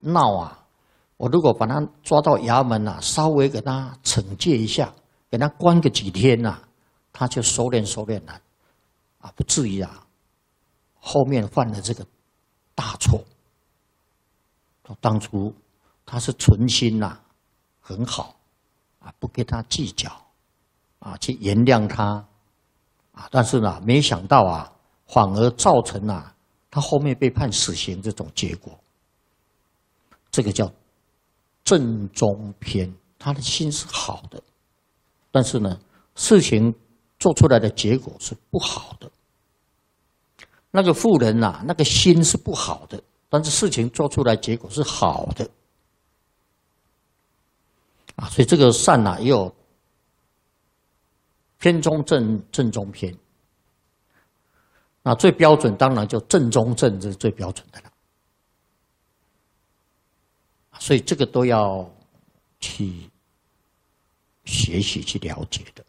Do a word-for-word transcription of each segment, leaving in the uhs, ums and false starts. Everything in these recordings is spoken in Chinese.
闹啊，我如果把他抓到衙门啊，稍微给他惩戒一下，给他关个几天呐、啊，他就收敛收敛了，啊，不至于啊，后面犯了这个大错。当初他是存心呐、啊，很好啊，不跟他计较啊，去原谅他啊，但是呢，没想到啊，反而造成啊，他后面被判死刑这种结果。这个叫正中偏，他的心是好的，但是呢，事情做出来的结果是不好的。那个妇人呐、啊，那个心是不好的。但是事情做出来结果是好的，啊，所以这个善呐、啊、也有偏中正、正中偏。那最标准当然就正中正，这是最标准的了。所以这个都要去学习、去了解的。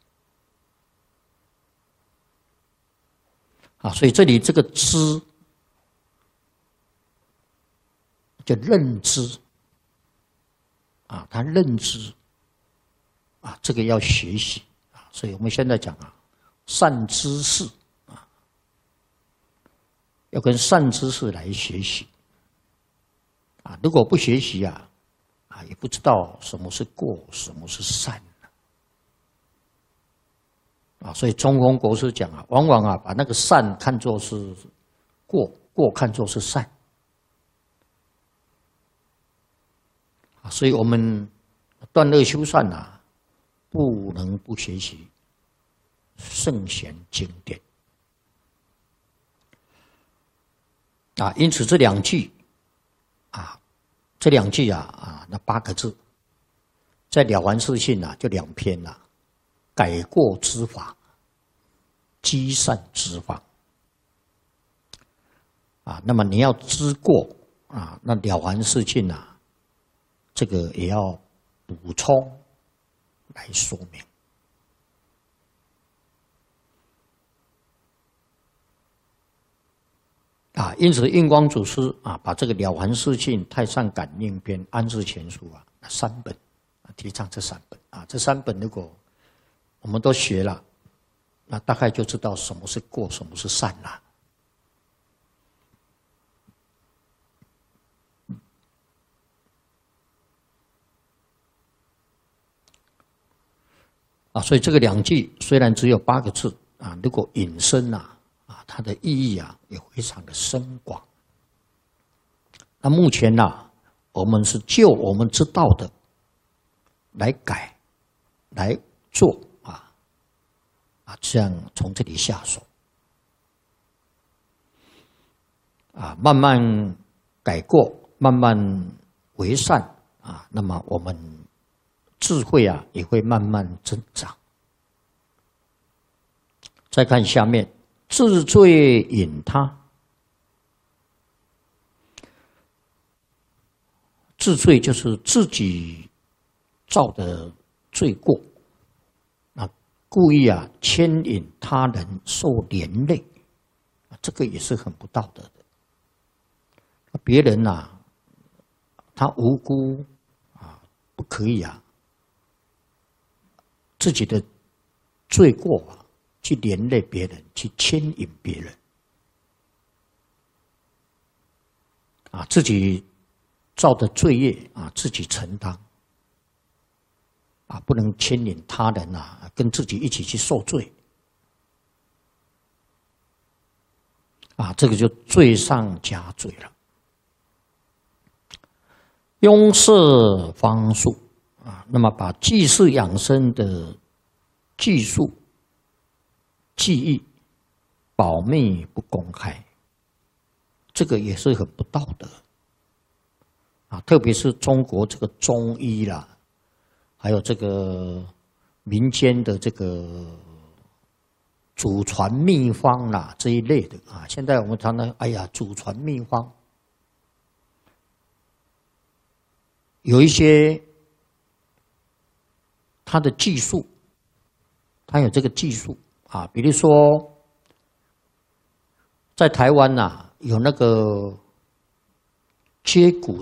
啊，所以这里这个知。叫认知啊，他认知啊，这个要学习啊，所以我们现在讲啊，善知识啊，要跟善知识来学习啊，如果不学习啊，啊，也不知道什么是过，什么是善啊，所以中庸国师讲啊，往往啊，把那个善看作是过，过看作是善。所以我们断恶修善啊，不能不学习圣贤经典啊。因此这两句啊，这两句啊啊，那八个字，在《了凡四训》啊，就两篇啊，改过之法，积善之法啊。那么你要知过啊，那《了凡四训》啊。这个也要补充来说明啊，因此印光祖师啊，把这个《了凡四训》《太上感应篇》《安世全书》啊三本啊，提倡这三本啊，这三本如果我们都学了，那大概就知道什么是过，什么是善了。啊，所以这个两句虽然只有八个字啊，如果引申呐，啊，它的意义啊也非常的深广。那目前呐、啊，我们是就我们知道的来改、来做啊，啊，这样从这里下手，啊，慢慢改过，慢慢为善啊，那么我们。智慧啊，也会慢慢增长。再看下面，治罪引他。治罪就是自己造的罪过，啊，故意啊牵引他人受连累，这个也是很不道德的。别人呐、啊，他无辜啊，不可以啊。自己的罪过啊，去连累别人，去牵引别人，啊，自己造的罪业啊，自己承担，啊，不能牵引他人啊，跟自己一起去受罪，啊，这个就罪上加罪了。庸事方术。啊，那么把济世养生的技术、技艺保密不公开，这个也是很不道德啊！特别是中国这个中医啦，还有这个民间的这个祖传秘方啦这一类的啊，现在我们常常哎呀，祖传秘方有一些。他的技术，他有这个技术啊，比如说，在台湾呐、啊，有那个接骨